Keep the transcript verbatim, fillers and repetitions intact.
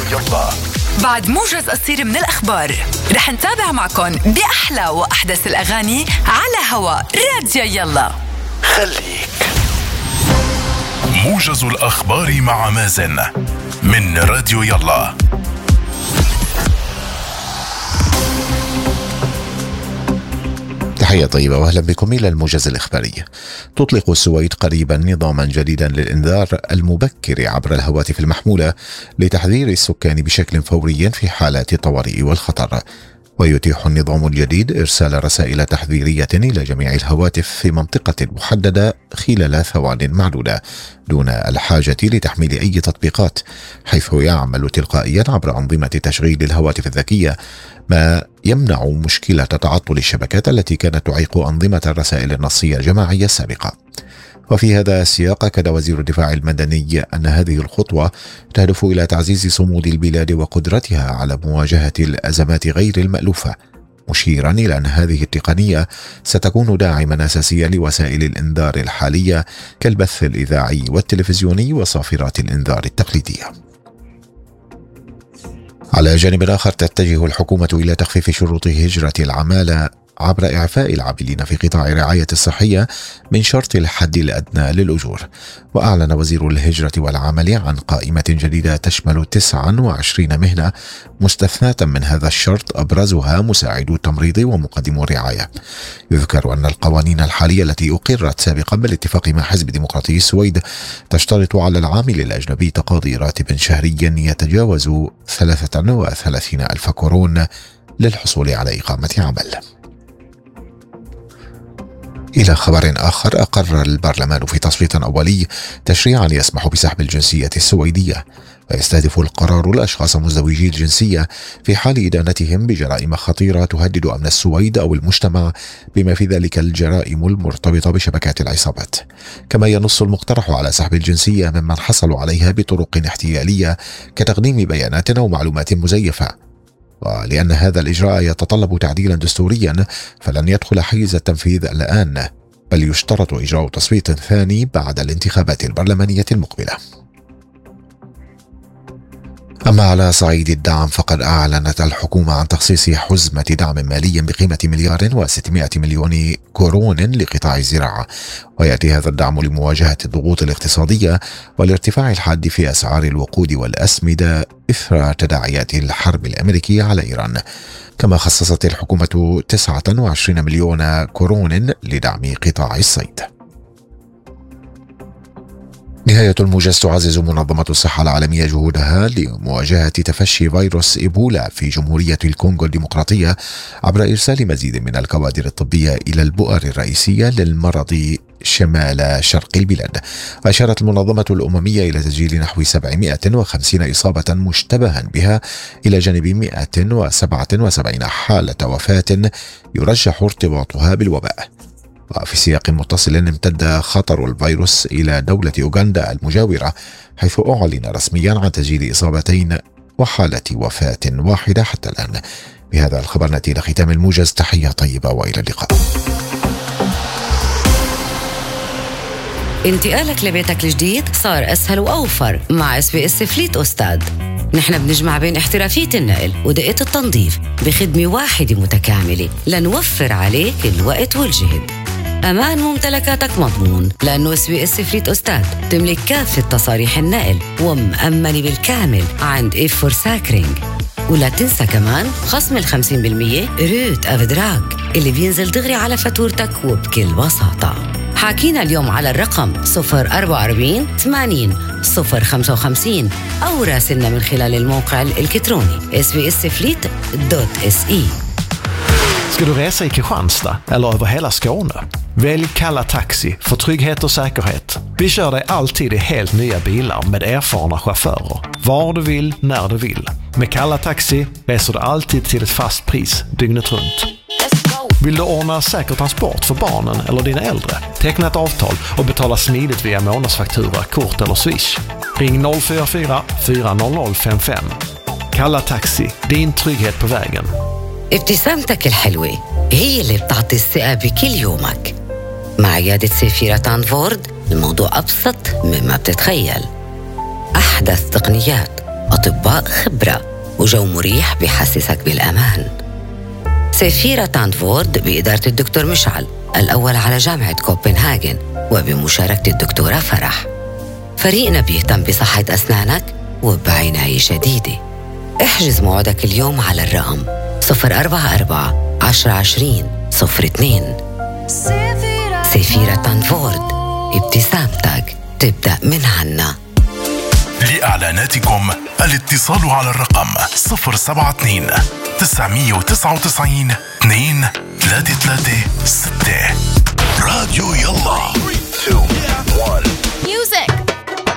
يلا. بعد موجز قصير من الأخبار رح نتابع معكم بأحلى وأحدث الأغاني على هوا راديو يلا. خليك موجز الأخبار مع مازن من راديو يلا. تحية طيبة وأهلا بكم إلى الموجز الإخباري. تطلق السويد قريبا نظاما جديدا للإنذار المبكر عبر الهواتف المحمولة لتحذير السكان بشكل فوري في حالات الطوارئ والخطر. ويتيح النظام الجديد إرسال رسائل تحذيرية إلى جميع الهواتف في منطقة محددة خلال ثوان معدودة دون الحاجة لتحميل أي تطبيقات، حيث يعمل تلقائيا عبر أنظمة تشغيل الهواتف الذكية، ما يمنع مشكلة تعطل الشبكات التي كانت تعيق أنظمة الرسائل النصية الجماعية السابقة. وفي هذا السياق أكد وزير الدفاع المدني أن هذه الخطوة تهدف إلى تعزيز صمود البلاد وقدرتها على مواجهة الأزمات غير المألوفة، مشيرا إلى أن هذه التقنية ستكون داعما أساسيا لوسائل الإنذار الحالية كالبث الإذاعي والتلفزيوني وصافرات الإنذار التقليدية. على جانب آخر، تتجه الحكومة إلى تخفيف شروط هجرة العمالة عبر إعفاء العاملين في قطاع الرعاية الصحية من شرط الحد الأدنى للأجور. وأعلن وزير الهجرة والعمل عن قائمة جديدة تشمل تسعة وعشرين مهنة مستثناة من هذا الشرط، أبرزها مساعدو التمريض ومقدمو الرعاية. يذكر أن القوانين الحالية التي أقرت سابقا بالاتفاق مع حزب ديمقراطي السويد تشترط على العامل الأجنبي تقاضي راتب شهري يتجاوز ثلاثة وثلاثين ألف كورون للحصول على إقامة عمل. إلى خبر آخر، أقر البرلمان في تصويت أولي تشريعا يسمح بسحب الجنسية السويدية، ويستهدف القرار الأشخاص مزدوجي الجنسية في حال إدانتهم بجرائم خطيرة تهدد أمن السويد أو المجتمع، بما في ذلك الجرائم المرتبطة بشبكات العصابات. كما ينص المقترح على سحب الجنسية ممن حصلوا عليها بطرق احتيالية كتقديم بيانات أو معلومات مزيفة. ولأن هذا الإجراء يتطلب تعديلا دستوريا فلن يدخل حيز التنفيذ الآن، بل يشترط إجراء تصويت ثاني بعد الانتخابات البرلمانية المقبلة. أما على صعيد الدعم، فقد أعلنت الحكومة عن تخصيص حزمة دعم مالي بقيمة مليار وستمائة مليون كورون لقطاع الزراعة، ويأتي هذا الدعم لمواجهة الضغوط الاقتصادية والارتفاع الحاد في أسعار الوقود والأسمدة إثر تداعيات الحرب الأمريكية على إيران. كما خصصت الحكومة تسعة وعشرين مليون كورون لدعم قطاع الصيد. نهاية الموجز. تعزز منظمة الصحة العالمية جهودها لمواجهة تفشي فيروس إيبولا في جمهورية الكونغو الديمقراطية عبر إرسال مزيد من الكوادر الطبية إلى البؤر الرئيسية للمرض شمال شرق البلاد. وأشارت المنظمة الأممية إلى تسجيل نحو سبعمائة وخمسين إصابة مشتبها بها، إلى جانب مائة وسبعة وسبعين حالة وفاة يرجح ارتباطها بالوباء. وفي سياق متصل، امتد خطر الفيروس إلى دولة أوغندا المجاورة، حيث أعلن رسميا عن تسجيل إصابتين وحالة وفاة واحدة حتى الآن. بهذا الخبر نأتي إلى ختام الموجز. تحية طيبة وإلى اللقاء. انتقالك لبيتك الجديد صار أسهل وأوفر مع اس بي اس فليت أستاذ. نحن بنجمع بين احترافية النقل ودقة التنظيف بخدمة واحدة متكاملة لنوفر عليك الوقت والجهد. أمان ممتلكاتك مضمون، لأنه اس بي اس فليت أستاذ تملك كافة تصاريح النقل ومأمنة بالكامل عند إف فور ساكرينج. ولا تنسى كمان خصم الخمسين بالمية روت أفدراك اللي بينزل دغري على فاتورتك وبكل بساطة. حاكينا اليوم على الرقم صفر أربعة أربعين ثمانين صفر خمسة وخمسين أو راسلنا من خلال الموقع الإلكتروني اس بي اس fleet دوت اس اي. Ska du resa i Kristianstad eller över hela Skåne? Välj Kalla Taxi för trygghet och säkerhet. Vi kör dig alltid i helt nya bilar med erfarna chaufförer. Var du vill, när du vill. Med Kalla Taxi reser du alltid till ett fast pris dygnet runt. Vill du ordna säker transport för barnen eller dina äldre? Teckna ett avtal och betala smidigt via månadsfaktura, kort eller swish. Ring noll fyra fyra fyra noll noll fem fem. Kalla Taxi, din trygghet på vägen. ابتسامتك الحلوة هي اللي بتعطي الثقة بكل يومك. مع عيادة سيفيرة تانفورد الموضوع أبسط مما بتتخيل. أحدث تقنيات أطباء خبرة وجو مريح بيحسسك بالأمان. سفيرة تانفورد بإدارة الدكتور مشعل الأول على جامعة كوبنهاجن وبمشاركة الدكتورة فرح. فريقنا بيهتم بصحة أسنانك وبعناية شديدة. احجز موعدك اليوم على الرقم صفر أربعة أربعة عشرة عشرين صفر اثنين. سفيرة تانفورد، ابتسامتك تبدأ من عنا. لإعلاناتكم الاتصال على الرقم صفر سبعة اثنين تسعمية وتسعة وتسعين اثنين ثلاثة ثلاثة ستة. راديو يلا. Music.